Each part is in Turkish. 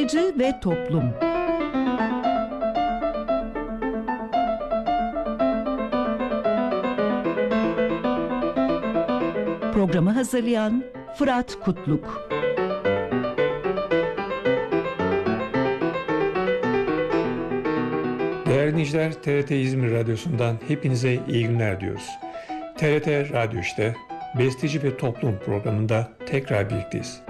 Besteci ve toplum. Programı hazırlayan Fırat Kutluk. Değerli dinleyiciler, TRT İzmir Radyosu'ndan hepinize iyi günler diyoruz. TRT Radyo işte, Besteci ve Toplum programında tekrar birlikteyiz.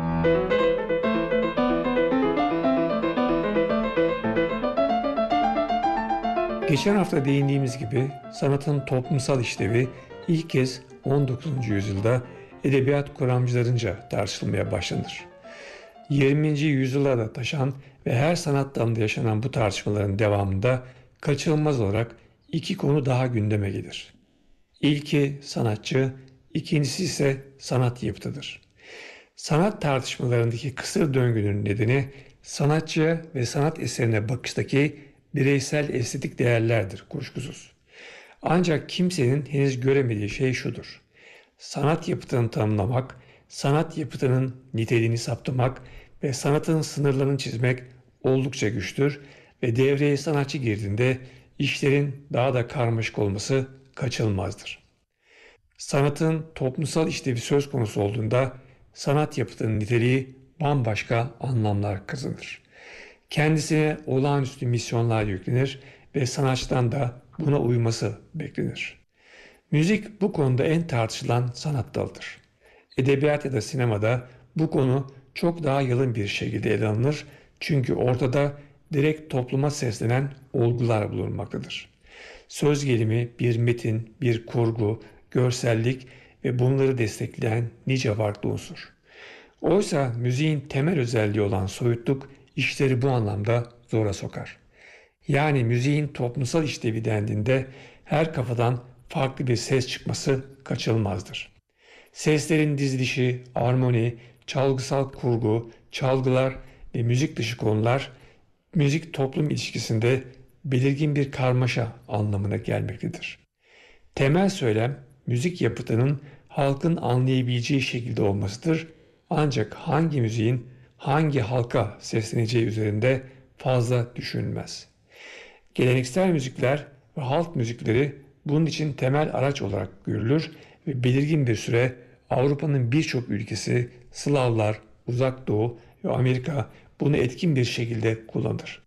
Geçen hafta değindiğimiz gibi sanatın toplumsal işlevi ilk kez 19. yüzyılda edebiyat kuramcılarınca tartışılmaya başlanır. 20. yüzyıla da taşan ve her sanat dalında yaşanan bu tartışmaların devamında kaçınılmaz olarak iki konu daha gündeme gelir. İlki sanatçı, ikincisi ise sanat yapıtıdır. Sanat tartışmalarındaki kısır döngünün nedeni sanatçıya ve sanat eserine bakıştaki bireysel estetik değerlerdir kuşkusuz. Ancak kimsenin henüz göremediği şey şudur: sanat yapıtını tanımlamak, sanat yapıtının niteliğini saptamak ve sanatın sınırlarını çizmek oldukça güçtür ve devreye sanatçı girdiğinde işlerin daha da karmaşık olması kaçınılmazdır. Sanatın toplumsal işlevi söz konusu olduğunda sanat yapıtının niteliği bambaşka anlamlar kazanır. Kendisine olağanüstü misyonlar yüklenir ve sanatçıdan da buna uyması beklenir. Müzik bu konuda en tartışılan sanat dalıdır. Edebiyat ya da sinemada bu konu çok daha yalın bir şekilde ele alınır çünkü ortada direkt topluma seslenen olgular bulunmaktadır. Söz gelimi, bir metin, bir kurgu, görsellik ve bunları destekleyen nice farklı unsur. Oysa müziğin temel özelliği olan soyutluk işleri bu anlamda zora sokar. Yani müziğin toplumsal işlevi dendiğinde her kafadan farklı bir ses çıkması kaçınılmazdır. Seslerin dizilişi, armoni, çalgısal kurgu, çalgılar ve müzik dışı konular müzik-toplum ilişkisinde belirgin bir karmaşa anlamına gelmektedir. Temel söylem müzik yapıtının halkın anlayabileceği şekilde olmasıdır. Ancak hangi müziğin hangi halka sesleneceği üzerinde fazla düşünülmez. Geleneksel müzikler ve halk müzikleri bunun için temel araç olarak görülür ve belirgin bir süre Avrupa'nın birçok ülkesi, Slavlar, Uzak Doğu ve Amerika bunu etkin bir şekilde kullanır.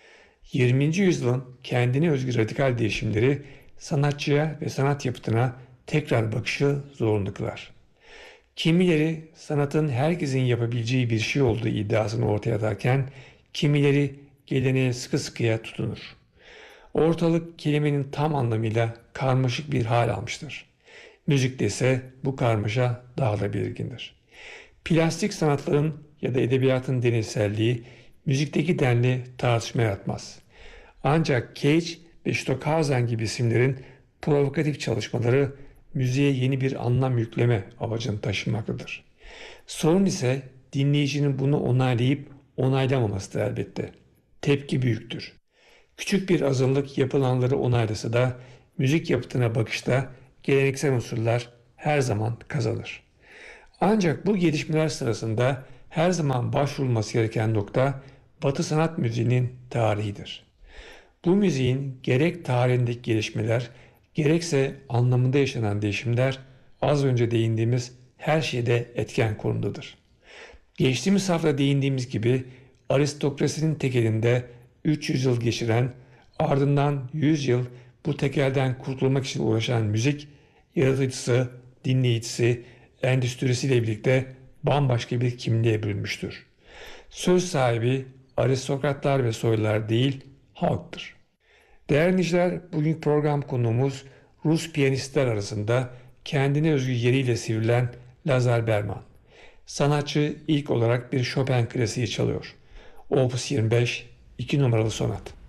20. yüzyılın kendine özgü radikal değişimleri sanatçıya ve sanat yapıtına tekrar bakışı zorunlu kılar. Kimileri sanatın herkesin yapabileceği bir şey olduğu iddiasını ortaya atarken kimileri geleneğe sıkı sıkıya tutunur. Ortalık kelimenin tam anlamıyla karmaşık bir hal almıştır. Müzikte ise bu karmaşa daha da belirgindir. Plastik sanatların ya da edebiyatın deneyselliği müzikteki denli tartışma yaratmaz. Ancak Cage ve Stockhausen gibi isimlerin provokatif çalışmaları müziğe yeni bir anlam yükleme amacını taşımaktadır. Sorun ise dinleyicinin bunu onaylayıp onaylamamasıdır elbette. Tepki büyüktür. Küçük bir azınlık yapılanları onaylasa da müzik yapıtına bakışta geleneksel unsurlar her zaman kazanır. Ancak bu gelişmeler sırasında her zaman başvurulması gereken nokta Batı sanat müziğinin tarihidir. Bu müziğin gerek tarihindeki gelişmeler gerekse anlamında yaşanan değişimler az önce değindiğimiz her şeyde etken konudadır. Geçtiğimiz hafta değindiğimiz gibi aristokrasinin tekelinde 300 yıl geçiren, ardından 100 yıl bu tekelden kurtulmak için uğraşan müzik yaratıcısı, dinleyicisi, endüstrisiyle birlikte bambaşka bir kimliğe bürünmüştür. Söz sahibi aristokratlar ve soylular değil, halktır. Değerli dinleyiciler, bugünkü program konuğumuz Rus piyanistler arasında kendine özgü yeriyle sivrilen Lazar Berman. Sanatçı ilk olarak bir Chopin klasiği çalıyor. Opus 25, 2 numaralı sonat.